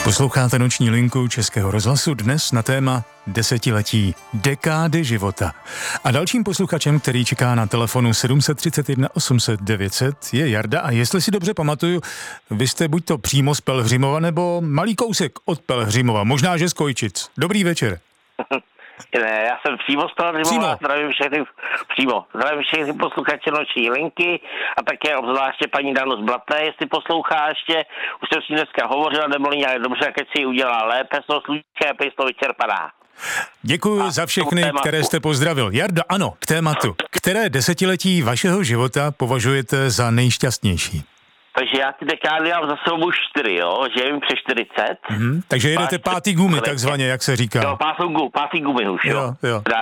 Posloucháte Noční linku Českého rozhlasu dnes na téma desetiletí, dekády života. A dalším posluchačem, který čeká na telefonu 731 800 900 je Jarda a jestli si dobře pamatuju, vy jste buď to přímo z Pelhřimova nebo malý kousek od Pelhřimova, možná že z Kojčic. Dobrý večer. Ne, já jsem přímo z Pelhřimova, zdravím všechny posluchače Noční linky a také obzvláště paní Danu z Blaté, jestli poslouchá ještě, už jsem s ní dneska hovořila, nebylo nějak dobře, jak si ji udělá lépe, z toho sluníčka a to vyčerpaná. Děkuji za všechny, které jste pozdravil. Jarda, ano, k tématu. Které desetiletí vašeho života považujete za nejšťastnější? Takže já ty dekády mám za sebou 4, jo, že jim přes 40. Takže jedete pátý gumy, takzvaně, jak se říká. Jo, pátý gumy už, jo.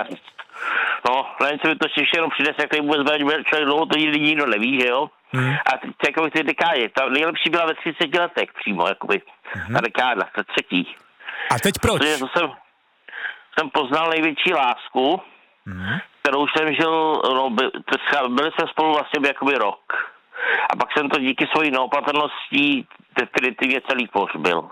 No, jen se mi to ještě jenom přines, jak tady vůbec bude člověk dlouho, to nikdo neví, že jo. A ty dekády, ta nejlepší byla ve 30 letech přímo, jakoby, ta dekáda, ta třetí. A teď proč? Protože jsem poznal největší lásku, kterou jsem žil, byli jsme spolu vlastně jakoby rok. A pak jsem to díky svojí neopatrností definitivně celý pohřbil.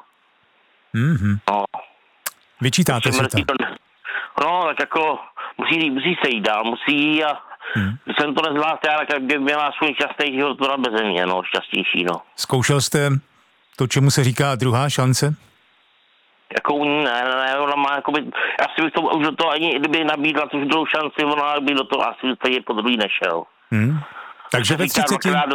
No. Vyčítáte si to? No, tak jako musí se jít dál, musí a když jsem to nezvládl, tak by měla svůj šťastný život byla beze mě, no, šťastnější, no. Zkoušel jste to, čemu se říká druhá šance? Jako ne, ona má jakoby, asi bych to už do toho ani, kdyby nabídla tu druhou šanci, ona by do toho asi stejně po druhý nešel. Takže ve 30...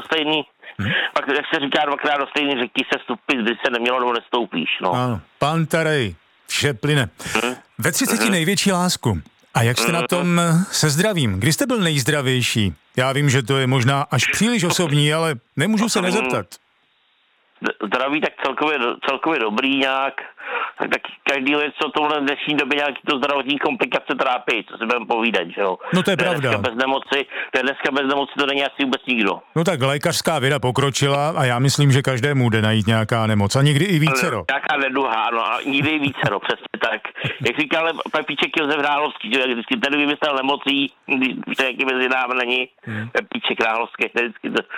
Pak, jak se říká dvakrát do stejný řeky se stupit, když se nemělo, nebo nestoupíš, no. Ano, pán Tarej, vše plyne. Ve 30 největší lásku. A jak jste na tom se zdravím? Kdy jste byl nejzdravější? Já vím, že to je možná až příliš osobní, ale nemůžu se nezeptat. Zdraví tak celkově dobrý nějak, tak každý věc, co tohle v dnešní době nějaký to zdravotní komplikace trápí, co si budeme povídat, že jo. No to je pravda. Dneska bez nemoci to není asi vůbec nikdo. No tak lékařská věda pokročila a já myslím, že každému jde najít nějaká nemoc a někdy i vícero. Nějaká neduha, no a někdy i vícero, přesně tak. Jak říkal Pepíček Josef Ráhlovský, že vždycky ten vymyslel nemocí, když jaký mezi námi není, Pepíček Ráhlovský, vždycky to...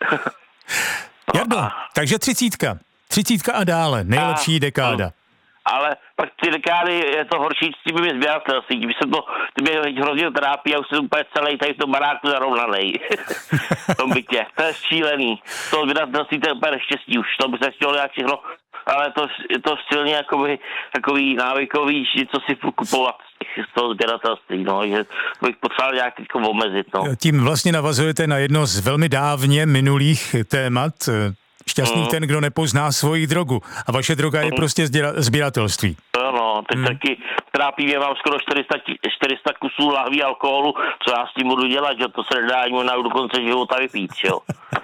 Jardo, takže 30 a dále, nejlepší dekáda. Ale pak ty dekády je to horší s tím sběratelstvím, když se to mě hrozně trápí a už jsem úplně celý tady v tom baráku zarovnanej. V tom bytě, to je šílený. To sběratelství to je úplně neštěstí už, to by se chtělo nějak všechno, ale je to silně jakoby, takový návykový, co si kupovat z toho sběratelství, no, že bych potřeboval nějak teďko omezit, no. Tím vlastně navazujete na jedno z velmi dávně minulých témat. Šťastný ten, kdo nepozná svoji drogu. A vaše droga je prostě sběratelství. No, teď taky trápí mě, mám skoro 400 kusů lahví alkoholu, co já s tím budu dělat, že to se nedá ani do konce života vypít, jo.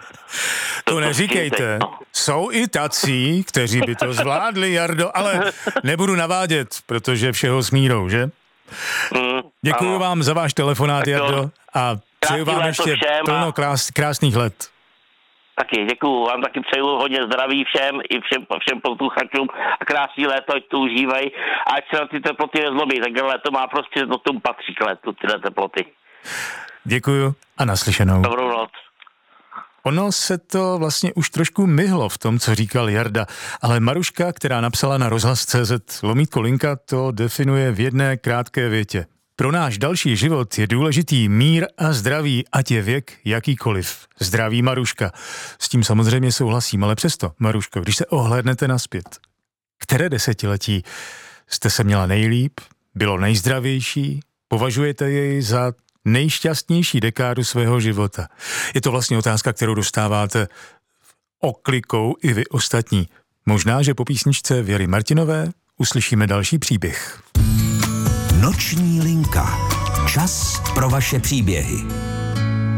To neříkejte. No. Jsou i tací, kteří by to zvládli, Jardo, ale nebudu navádět, protože všeho s mírou, že? Děkuji vám za váš telefonát, Jardo, a přeju vám ještě plno krásných let. Taky, děkuju, vám taky přeju hodně zdraví všem, i všem posluchačům a krásný léto, ať to užívají a ať se na ty teploty nezlobí, tak léto má prostě, to tomu patří k létu, tyhle teploty. Děkuju a naslyšenou. Dobrou noc. Ono se to vlastně už trošku myhlo v tom, co říkal Jarda, ale Maruška, která napsala na rozhlas.cz/linka, to definuje v jedné krátké větě. Pro náš další život je důležitý mír a zdraví, ať je věk jakýkoliv. Zdraví Maruška. S tím samozřejmě souhlasím, ale přesto, Maruško, když se ohlédnete nazpět, které desetiletí jste se měla nejlíp, bylo nejzdravější, považujete jej za nejšťastnější dekádu svého života? Je to vlastně otázka, kterou dostáváte oklikou i vy ostatní. Možná, že po písničce Věry Martinové uslyšíme další příběh. Noční linka. Čas pro vaše příběhy.